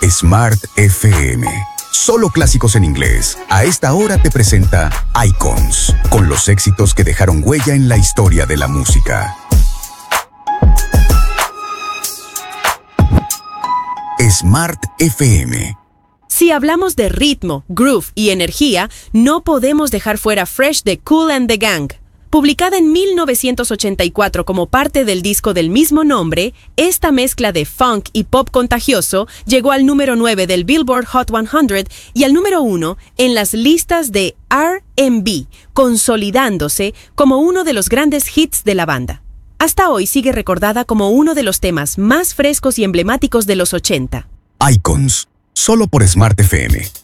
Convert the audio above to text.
Smart FM. Solo clásicos en inglés. A esta hora te presenta Icons, con los éxitos que dejaron huella en la historia de la música. Smart FM. Si hablamos de ritmo, groove y energía, no podemos dejar fuera Fresh de Kool and the Gang. Publicada en 1984 como parte del disco del mismo nombre, esta mezcla de funk y pop contagioso llegó al número 9 del Billboard Hot 100 y al número 1 en las listas de R&B, consolidándose como uno de los grandes hits de la banda. Hasta hoy sigue recordada como uno de los temas más frescos y emblemáticos de los 80. Icons, solo por Smart FM.